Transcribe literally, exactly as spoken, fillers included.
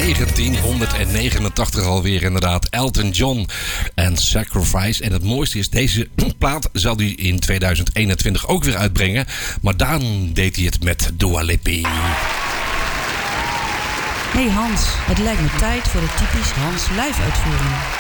negentienhonderdnegenentachtig alweer inderdaad. Elton John en Sacrifice. En het mooiste is, deze plaat zal hij in tweeduizend eenentwintig ook weer uitbrengen. Maar dan deed hij het met Dua Lipa. Hey Hans, het lijkt me tijd voor de typisch Hans live uitvoering.